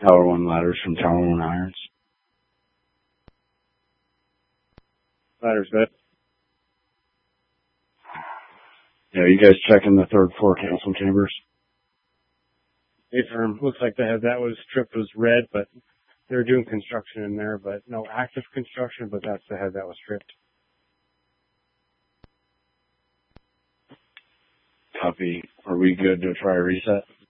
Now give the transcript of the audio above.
Tower 1 ladders from Tower 1 irons. Ladder's good. Yeah, you guys checking the third floor council chambers? A-firm looks like the head that was stripped was red, but they were doing construction in there, but no active construction, but that's the head that was stripped. Copy. Are we good to try a reset?